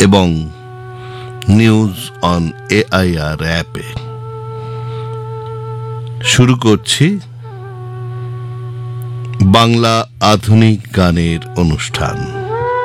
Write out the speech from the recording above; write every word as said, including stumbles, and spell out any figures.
এবং news on AIR অ্যাপে। শুরু করছি বাংলা আধুনিক গানের অনুষ্ঠান।